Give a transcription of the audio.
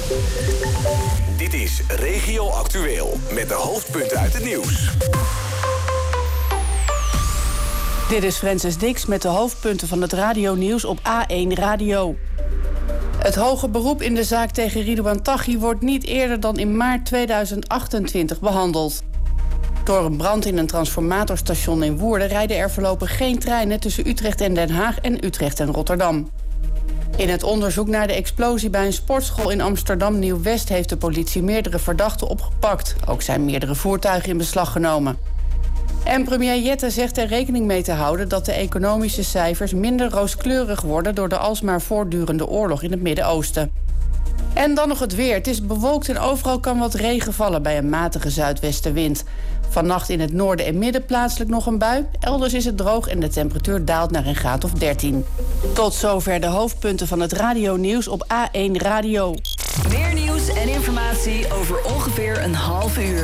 Dit is Regio Actueel met de hoofdpunten uit het nieuws. Dit is Francis Dix met de hoofdpunten van het radionieuws op A1 Radio. Het hoger beroep in de zaak tegen Ridouan Taghi wordt niet eerder dan in maart 2028 behandeld. Door een brand in een transformatorstation in Woerden rijden er voorlopig geen treinen tussen Utrecht en Den Haag en Utrecht en Rotterdam. In het onderzoek naar de explosie bij een sportschool in Amsterdam Nieuw-West heeft de politie meerdere verdachten opgepakt. Ook zijn meerdere voertuigen in beslag genomen. En premier Jette zegt er rekening mee te houden dat de economische cijfers minder rooskleurig worden door de alsmaar voortdurende oorlog in het Midden-Oosten. En dan nog het weer. Het is bewolkt en overal kan wat regen vallen bij een matige zuidwestenwind. Vannacht in het noorden en midden plaatselijk nog een bui. Elders is het droog en de temperatuur daalt naar een graad of 13. Tot zover de hoofdpunten van het radionieuws op A1 Radio. Meer nieuws en informatie over ongeveer een half uur.